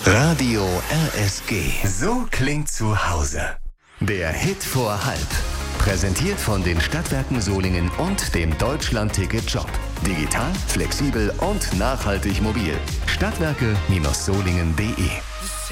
Radio RSG. So klingt zu Hause. Der Hit vor halb. Präsentiert von den Stadtwerken Solingen und dem Deutschland-Ticket-Shop. Digital, flexibel und nachhaltig mobil. Stadtwerke-solingen.de